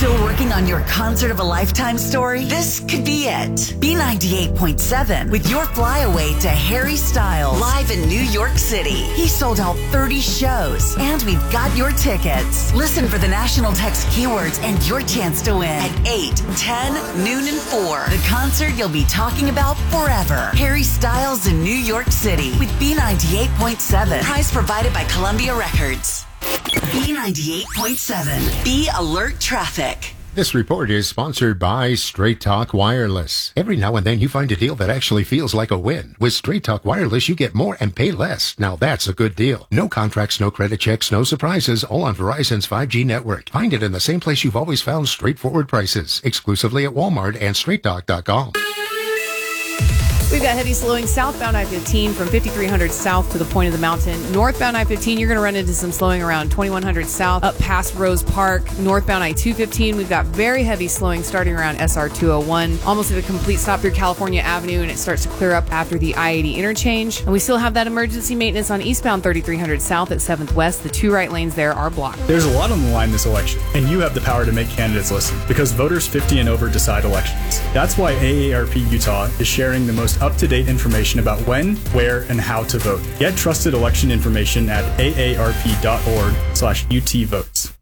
Still working on your concert of a lifetime story? This could be it. B98.7 with your flyaway to Harry Styles live in New York City. He sold out 30 shows, and we've got your tickets. Listen for the national text keywords and your chance to win at 8, 10, noon, and 4. The concert you'll be talking about forever. Harry Styles in New York City with B98.7. Prize provided by Columbia Records. B98.7. Be alert traffic. This report is sponsored by Straight Talk Wireless. Every now and then you find a deal that actually feels like a win. With Straight Talk Wireless, you get more and pay less. Now that's a good deal. No contracts, no credit checks, no surprises, all on Verizon's 5G network. Find it in the same place you've always found straightforward prices. Exclusively at Walmart and StraightTalk.com. We've got heavy slowing southbound I-15 from 5300 south to the point of the mountain. Northbound I-15, you're going to run into some slowing around 2100 south up past Rose Park. Northbound I-215, we've got very heavy slowing starting around SR 201, almost at a complete stop through California Avenue, and it starts to clear up after the I-80 interchange. And we still have that emergency maintenance on eastbound 3300 south at 7th West. The two right lanes there are blocked. There's a lot on the line this election, and you have the power to make candidates listen, because voters 50 and over decide elections. That's why AARP Utah is sharing the most up-to-date information about when, where, and how to vote. Get trusted election information at aarp.org/UTvotes.